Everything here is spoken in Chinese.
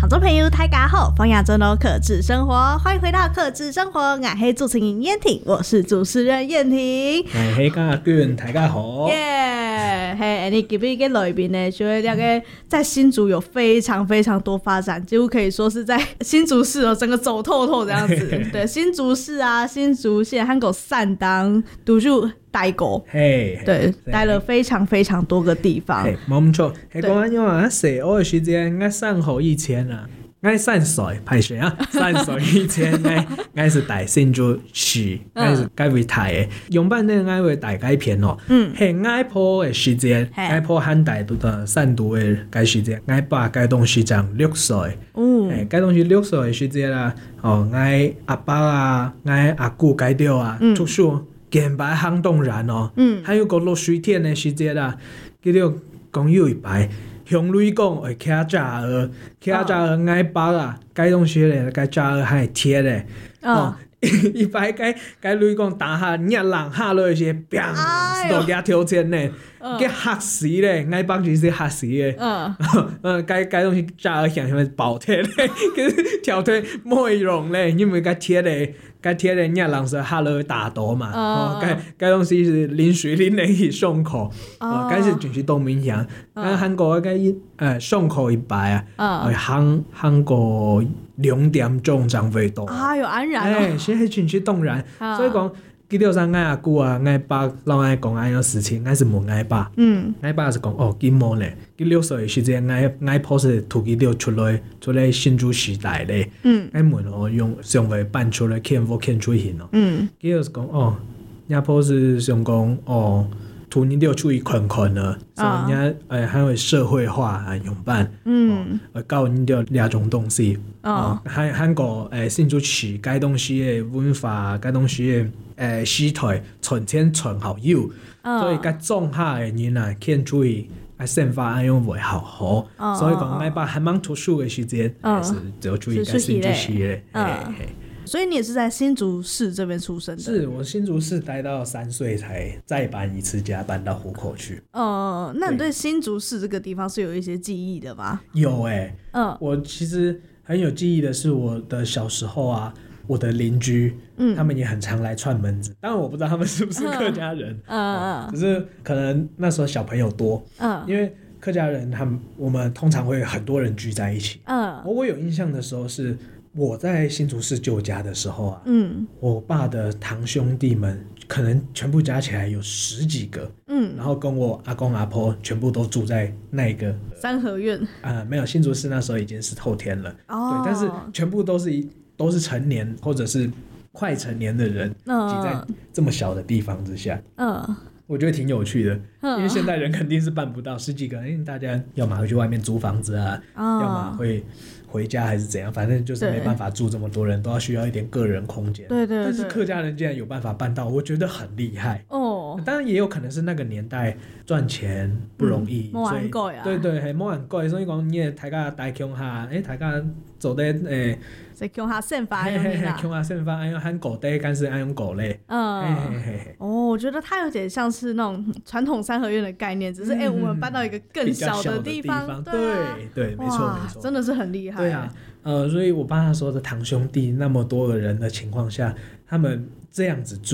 听众朋友大家好，放亚洲的克制生活，欢迎回到克制生活，我是主持人燕婷，我是主持人燕婷。 我是嘉俊，大家好。 耶，嘿，你今天来宾呢，觉得那个在新竹有非常非常多发展，几乎可以说是在新竹市哦，整个走透透这样子。对，新竹市啊，新竹县、韩国善当、都就待过，对，待了非常非常多个地方。 冇错，係講緊因為細我嘅時間，我上學以前啊，我3歲，拍攝啊，3歲以前我是在新竹市，我是該會台嘅，用班呢我會大改片咯，係我破嘅時間，我破漢大都到善都嘅該時間，我爸該當時長6歲，該當時6歲嘅時間啦，哦，我阿爸啊，我阿姑該掉啊，讀書。健擺行動然哦，還有個落水天的時節啦，叫做講有一排向你講會騎炸鵝，騎炸鵝愛包啊，該東西咧，該炸鵝還貼咧，哦，一排該你講打下熱浪下落去，砰，都驚跳前咧，驚嚇死咧，愛包就是嚇死咧，該東西炸鵝像咩爆貼咧，跟跳腿冇用咧，因為該貼咧。該貼的熱浪是下落大多嘛，該東西是淋水淋得去胸口，該是就是都明顯。韓國該胸口一排啊，韓國2點鐘這樣味道。 哎呦，安然哦！ 是係情緒動然，所以講。基本上我阿姑啊，我爸讓我講安樣事情，我是問我爸，我爸是講哦，今毛咧，佢6歲嘅時陣，我婆是突佢掉出來新竹時代咧，我問哦用上回搬出來看我看出現咯，佢就是講哦，我婆是想講哦，突你掉出去看看了，所以人家還會社會化啊用辦，教你掉兩種東西，韓國新竹市該東西嘅文化，該東西嘅。時代存錢存好友，所以甲種下嘅人啊，見出去啊生活安樣會好，所以講我爸還蠻讀書嘅時間，是就出去甲新竹市咧。 所以你也是在新竹市這邊出生的？ 是我新竹市待到3歲才再搬一次家，搬到湖口去。 那你對新竹市這個地方是有一些記憶的嗎？ 有我其實很有記憶的是我的小時候啊。我的鄰居，他們也很常來串門子。當然我不知道他們是不是客家人，只是可能那時候小朋友多，因為客家人我們通常會很多人聚在一起。我有印象的時候是我在新竹市舊家的時候啊，我爸的堂兄弟們可能全部加起來有10幾個，然後跟我阿公阿婆全部都住在那個三合院。 沒有，新竹市那時候已經是透天了，對，但是全部都是成年或者是快成年的人擠在這麼小的地方之下，我覺得挺有趣的，因為現代人肯定是辦不到10幾個人，因為大家要麼會去外面租房子啊，要麼會回家還是怎樣，反正就是沒辦法住這麼多人，都要需要一點個人空間。對，但是客家人竟然有辦法辦到，我覺得很厲害。當然也有可能是那個年代賺錢不容易， 冇人貴啊。對， 係冇人貴，所以講你大家大鄉下，大家做得在鄉下生活鄉下生活按用喊狗day，但是按用狗類。 我覺得它有點像是那種傳統三合院的概念，只是我們搬到一個更小的地方。 對，沒錯， 真的是很厲害。 對啊，所以我爸他說的堂兄弟那麼多個人的情況下，他們這樣子住。